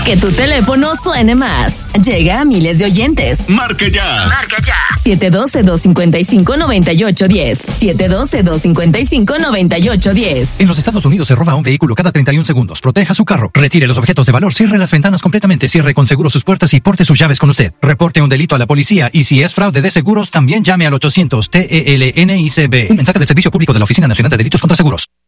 Que tu teléfono suene más. Llega a miles de oyentes. ¡Marque ya! ¡Marca ya! 712-255-9810. 712-255-9810. En los Estados Unidos se roba un vehículo cada 31 segundos. Proteja su carro. Retire los objetos de valor. Cierre las ventanas completamente. Cierre con seguro sus puertas y porte sus llaves con usted. Reporte un delito a la policía y si es fraude de seguros, también llame al 800-TELNICB. Un mensaje del Servicio Público de la Oficina Nacional de Delitos contra Seguros.